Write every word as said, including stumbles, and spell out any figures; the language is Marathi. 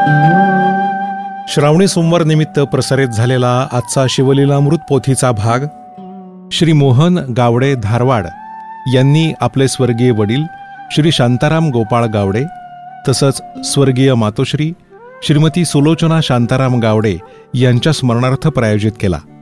श्रावणी सोमवार निमित्त प्रसारित झालेला आजचा शिवलीलामृत पोथीचा भाग श्री मोहन गावडे धारवाड यांनी आपले स्वर्गीय वडील श्री शांताराम गोपाळ गावडे तसंच स्वर्गीय मातोश्री श्रीमती सुलोचना शांताराम गावडे यांच्या स्मरणार्थ प्रायोजित केला.